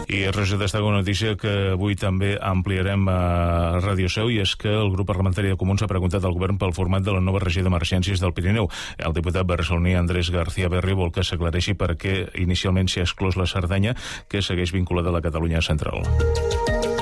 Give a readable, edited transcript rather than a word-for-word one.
I res, destaca una notícia que avui també ampliarem a Ràdio Seu, i és que el grup parlamentari de Comuns ha preguntat al govern pel format de la nova regió d'emergències del Pirineu. El diputat barceloní Andrés García Berri vol que s'aclareixi per què inicialment s'ha exclòs la Cerdanya, que segueix vinculada a la Catalunya central.